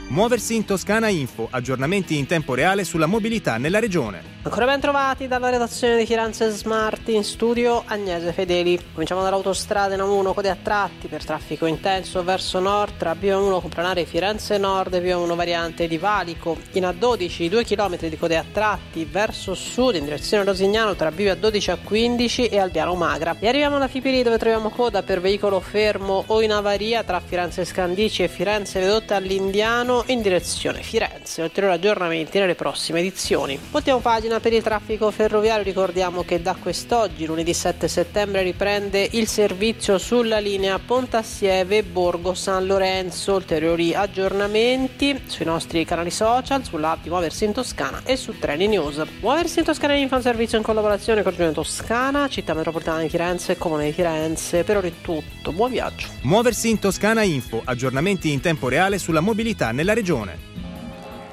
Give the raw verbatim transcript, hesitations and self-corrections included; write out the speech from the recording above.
Muoversi in Toscana Info, aggiornamenti in tempo reale sulla mobilità nella regione. Ancora ben trovati dalla redazione di Firenze Smart, in studio Agnese Fedeli. Cominciamo dall'autostrada N uno, code a tratti per traffico intenso verso nord tra B uno complanare Firenze Nord e B uno variante di Valico. In A dodici due chilometri di code a tratti verso sud in direzione Rosignano tra B A dodici a quindici e Albiano Magra. E arriviamo alla Fipili, dove troviamo coda per veicolo fermo o in avaria tra Firenze Scandicci e Firenze Vedotte all'Indiano in direzione Firenze. Ulteriori aggiornamenti nelle prossime edizioni. Voltiamo pagina per il traffico ferroviario. Ricordiamo che da quest'oggi, lunedì sette settembre, riprende il servizio sulla linea Pontassieve Borgo San Lorenzo. Ulteriori aggiornamenti sui nostri canali social, sull'app di Muoversi in Toscana e su Treni News. Muoversi in Toscana Info è un servizio in collaborazione con Regione Toscana, Città Metropolitana di Firenze e Comune di Firenze. Per ora è tutto, buon viaggio. Muoversi in Toscana Info, aggiornamenti in tempo reale sulla mobilità nella regione.